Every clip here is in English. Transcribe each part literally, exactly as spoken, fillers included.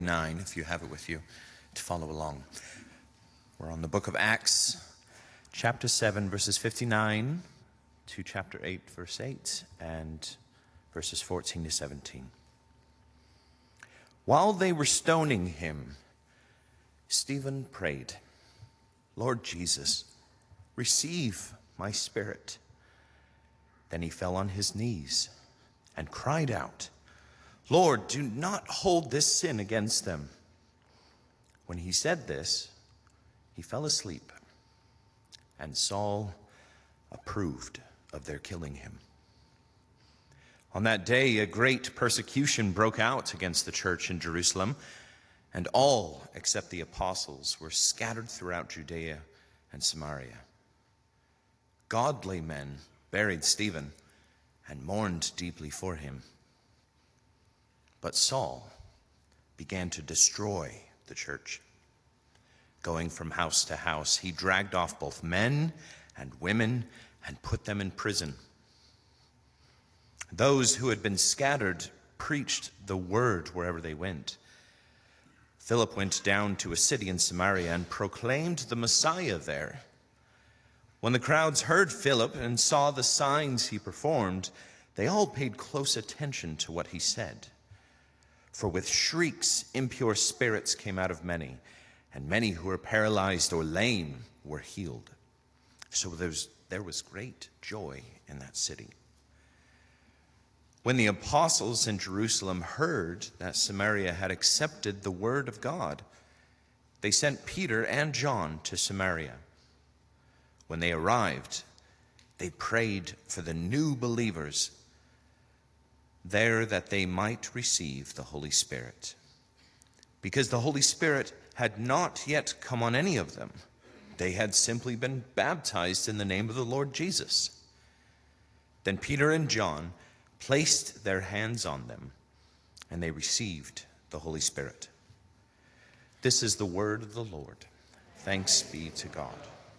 nine, if you have it with you, to follow along. We're on the book of Acts, chapter seven, verses fifty-nine to chapter eight, verse eight, and verses fourteen to seventeen. While they were stoning him, Stephen prayed, "Lord Jesus, receive my spirit." Then he fell on his knees and cried out, "Lord, do not hold this sin against them." When he said this, he fell asleep, and Saul approved of their killing him. On that day, a great persecution broke out against the church in Jerusalem, and all except the apostles were scattered throughout Judea and Samaria. Godly men buried Stephen and mourned deeply for him. But Saul began to destroy the church. Going from house to house, he dragged off both men and women and put them in prison. Those who had been scattered preached the word wherever they went. Philip went down to a city in Samaria and proclaimed the Messiah there. When the crowds heard Philip and saw the signs he performed, they all paid close attention to what he said. For with shrieks, impure spirits came out of many, and many who were paralyzed or lame were healed. So there was, there was great joy in that city. When the apostles in Jerusalem heard that Samaria had accepted the word of God, they sent Peter and John to Samaria. When they arrived, they prayed for the new believers there that they might receive the Holy Spirit. Because the Holy Spirit had not yet come on any of them. They had simply been baptized in the name of the Lord Jesus. Then Peter and John placed their hands on them, and they received the Holy Spirit. This is the word of the Lord. Thanks be to God.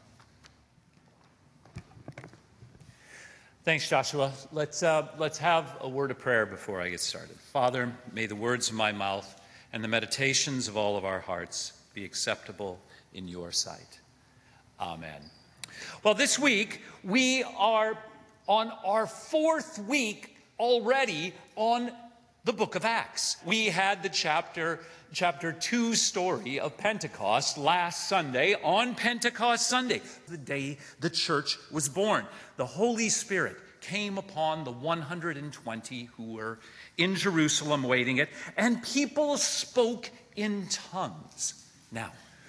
Thanks, Joshua. Let's, uh, let's have a word of prayer before I get started. Father, may the words of my mouth and the meditations of all of our hearts be acceptable in your sight. Amen. Well, this week, we are on our fourth week already on the book of Acts. We had the chapter chapter two story of Pentecost last Sunday, on Pentecost Sunday, the day the church was born. The Holy Spirit came upon the one hundred twenty who were in Jerusalem waiting it, and people spoke in tongues. Now,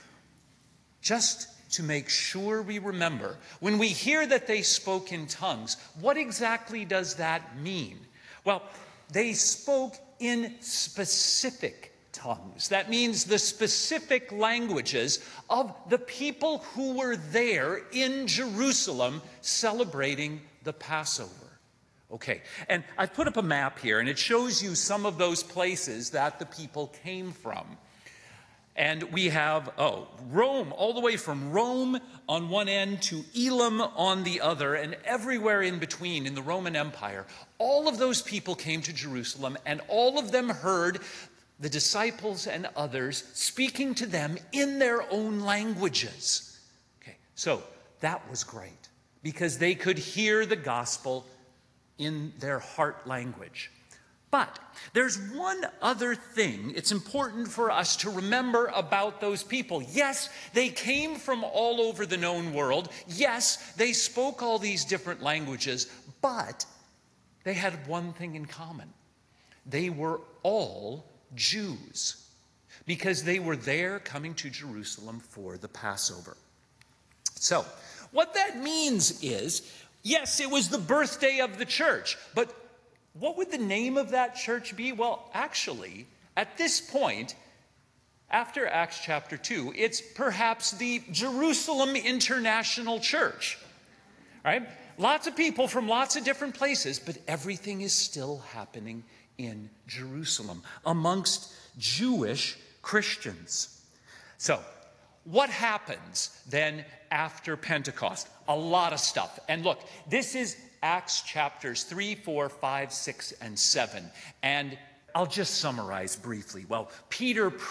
just to make sure we remember, when we hear that they spoke in tongues, what exactly does that mean? Well, they spoke in specific tongues. That means the specific languages of the people who were there in Jerusalem celebrating the Passover. Okay, and I put up a map here, and it shows you some of those places that the people came from. And we have, oh, Rome, all the way from Rome on one end to Elam on the other, and everywhere in between in the Roman Empire. All of those people came to Jerusalem, and all of them heard the disciples and others speaking to them in their own languages. Okay, so that was great, because they could hear the gospel in their heart language. But there's one other thing it's important for us to remember about those people. Yes, they came from all over the known world. Yes, they spoke all these different languages, but they had one thing in common. They were all Jews, because they were there coming to Jerusalem for the Passover. So, what that means is, yes, it was the birthday of the church, but what would the name of that church be? Well, actually, at this point, after Acts chapter two, it's perhaps the Jerusalem International Church, right? Lots of people from lots of different places, but everything is still happening in Jerusalem amongst Jewish Christians. So, what happens then after Pentecost? A lot of stuff. And look, this is Acts chapters three, four, five, six, and seven. And I'll just summarize briefly. Well, Peter